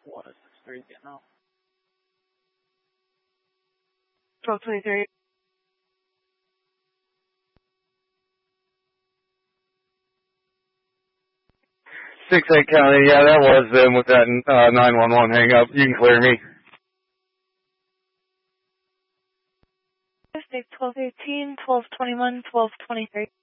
What is this 3 getting out? 1223. 6-8 County, yeah, that was them with that 911 hang up. You can clear me. State 1218, 1221, 1223.